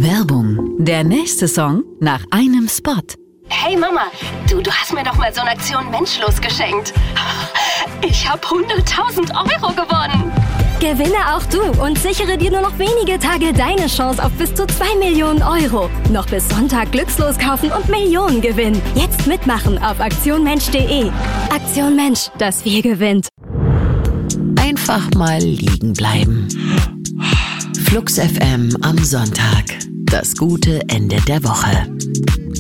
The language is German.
Werbung. Der nächste Song nach einem Spot. Hey Mama, du hast mir doch mal so eine Aktion Menschlos geschenkt. Ich habe 100.000 Euro gewonnen. Gewinne auch du und sichere dir nur noch wenige Tage deine Chance auf bis zu 2 Millionen Euro. Noch bis Sonntag glückslos kaufen und Millionen gewinnen. Jetzt mitmachen auf aktionmensch.de. Aktion Mensch, das Wir gewinnt. Einfach mal liegen bleiben. Flux FM am Sonntag. Das gute Ende der Woche.